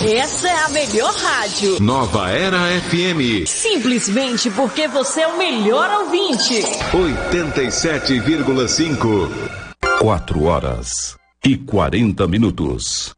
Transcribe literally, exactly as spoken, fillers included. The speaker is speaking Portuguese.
Essa é a melhor rádio. Nova Era F M. Simplesmente porque você é o melhor ouvinte. oitenta e sete vírgula cinco. Quatro horas e quarenta minutos.